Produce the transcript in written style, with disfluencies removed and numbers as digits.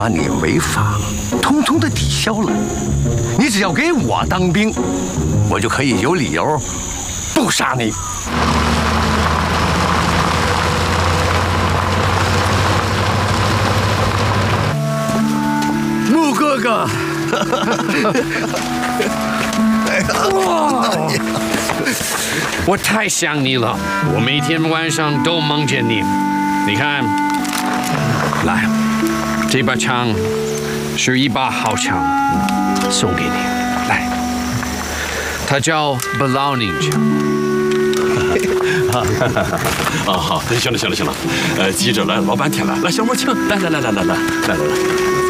把你违法通通的抵消了。你只要给我当兵，我就可以有理由不杀你。穆哥哥， 哇！我太想你了，我每天晚上都梦见你。你看，来，这把枪是一把好枪，送给你。来，它叫 Browning 枪。 啊，好，行了，急着来老半天了，来，小莫请，来。